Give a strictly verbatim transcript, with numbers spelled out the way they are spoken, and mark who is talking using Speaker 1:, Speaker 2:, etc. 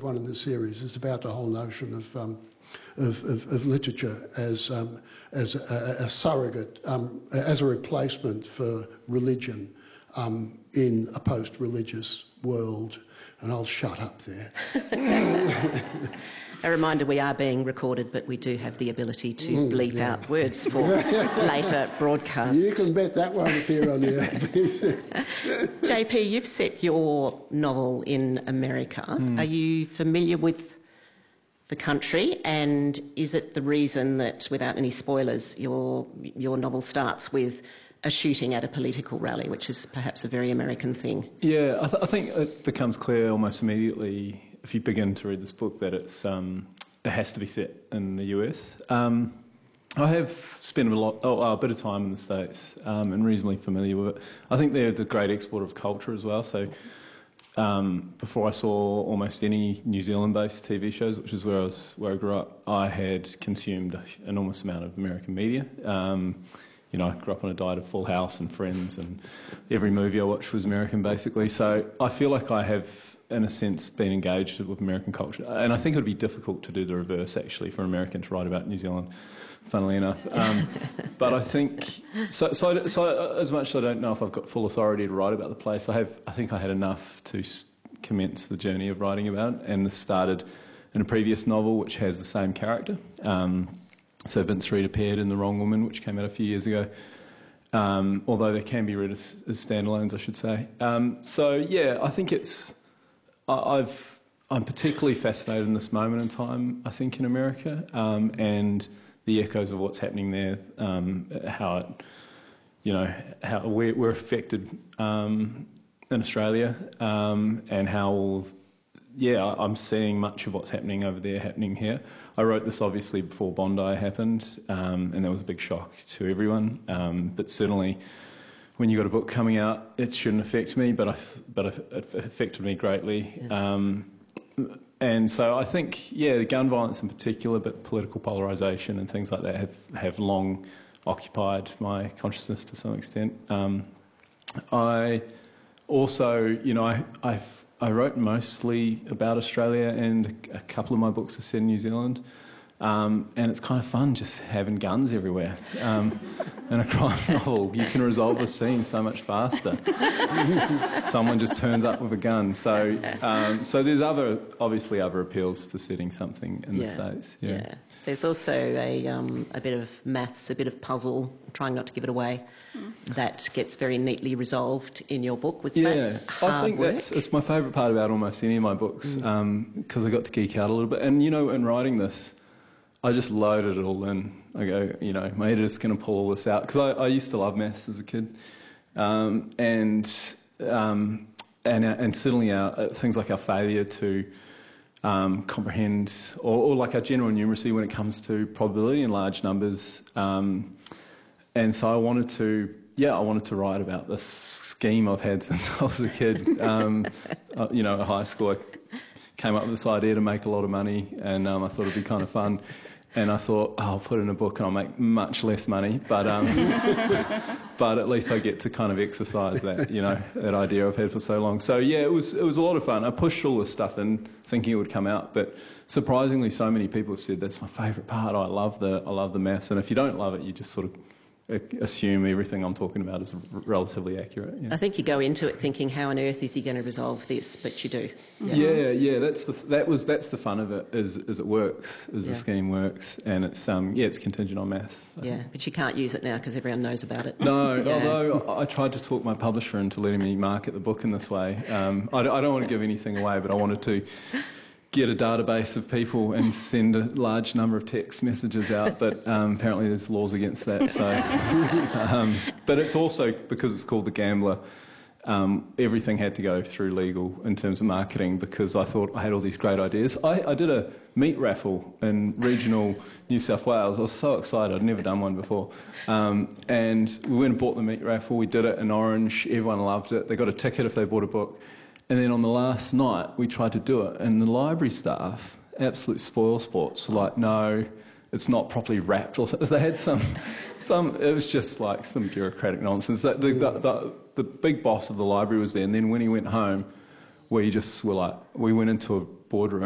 Speaker 1: one in the series is about the whole notion of um, of, of, of literature as um, as a, a surrogate, um, as a replacement for religion um, in a post-religious world. And I'll shut up there.
Speaker 2: A reminder, we are being recorded, but we do have the ability to mm, bleep yeah. out words for later broadcasts.
Speaker 1: You can bet that won't appear on the A B C.
Speaker 2: J P, you've set your novel in America. Mm. Are you familiar with the country, and is it the reason that, without any spoilers, your your novel starts with a shooting at a political rally, which is perhaps a very American thing?
Speaker 3: Yeah, I, th I think it becomes clear almost immediately if you begin to read this book that it's um, it has to be set in the U S. Um, I have spent a lot, oh, a bit of time in the States um, and reasonably familiar with it. I think they're the great export of culture as well. So um, before I saw almost any New Zealand-based T V shows, which is where I was, where I grew up, I had consumed an enormous amount of American media. Um, You know, I grew up on a diet of Full House and Friends, and every movie I watched was American, basically. So I feel like I have, in a sense, been engaged with American culture. And I think it would be difficult to do the reverse, actually, for an American to write about New Zealand, funnily enough. Um, but I think, so, so, I, so as much as I don't know if I've got full authority to write about the place, I have. I think I had enough to commence the journey of writing about it. And this started in a previous novel, which has the same character. Um, So Vince Reed appeared in The Wrong Woman, which came out a few years ago, um, although they can be read as, as standalones, I should say. Um, so, yeah, I think it's... I, I've, I'm particularly fascinated in this moment in time, I think, in America, um, and the echoes of what's happening there, um, how it, you know, how we're, we're affected um, in Australia, um, and how... Yeah, I'm seeing much of what's happening over there happening here. I wrote this obviously before Bondi happened, um, and that was a big shock to everyone. Um, but certainly, when you've got a book coming out, it shouldn't affect me, but I, but it affected me greatly. Yeah. Um, and so I think, yeah, the gun violence in particular, but political polarisation and things like that have have long occupied my consciousness to some extent. Um, I also, you know, I, I've. I wrote mostly about Australia, and a couple of my books are set in New Zealand. Um, and it's kind of fun just having guns everywhere. Um, in a crime novel, you can resolve a scene so much faster. Someone just turns up with a gun. So, um, so there's other, obviously, other appeals to setting something in
Speaker 2: yeah.
Speaker 3: the States. Yeah.
Speaker 2: yeah. There's also a um, a bit of maths, a bit of puzzle, trying not to give it away. Mm. That gets very neatly resolved in your book. Was
Speaker 3: yeah,
Speaker 2: that hard
Speaker 3: I think
Speaker 2: work?
Speaker 3: that's it's my favourite part about almost any of my books, because mm. um, I got to geek out a little bit. And you know, in writing this, I just loaded it all in. I go, you know, my editor's going to pull all this out, because I, I used to love maths as a kid, um, and um, and and certainly our things like our failure to Um, comprehend, or, or like our general numeracy when it comes to probability in large numbers. Um, and so I wanted to, yeah, I wanted to write about this scheme I've had since I was a kid. Um, uh, you know, at high school, I came up with this idea to make a lot of money, and um, I thought it'd be kind of fun. And I thought, oh, I'll put it in a book and I'll make much less money, but um, but at least I get to kind of exercise that, you know, that idea I've had for so long. So yeah, it was it was a lot of fun. I pushed all this stuff in, thinking it would come out, but surprisingly, so many people have said that's my favourite part. I love the I love the maths, and if you don't love it, you just sort of assume everything I'm talking about is relatively accurate. Yeah.
Speaker 2: I think you go into it thinking, how on earth is he going to resolve this? But you do.
Speaker 3: Yeah, yeah, yeah that's the that was that's the fun of it. Is is it works? Is yeah. the scheme works? And it's um yeah, it's contingent on maths.
Speaker 2: I yeah, think. But you can't use it now because everyone knows about it.
Speaker 3: No,
Speaker 2: yeah.
Speaker 3: although I tried to talk my publisher into letting me market the book in this way. Um, I, I don't want to give anything away, but I wanted to get a database of people and send a large number of text messages out, but um, apparently there's laws against that. So, um, but it's also, because it's called The Gambler, um, everything had to go through legal in terms of marketing, because I thought I had all these great ideas. I, I did a meat raffle in regional New South Wales. I was so excited. I'd never done one before. Um, and we went and bought the meat raffle. We did it in Orange. Everyone loved it. They got a ticket if they bought a book. And then on the last night, we tried to do it, and the library staff, absolute spoil sports, were like, no, it's not properly wrapped. Or something. They had some, some, it was just like some bureaucratic nonsense. The, the, the, the big boss of the library was there, and then when he went home, we just were like, we went into a boardroom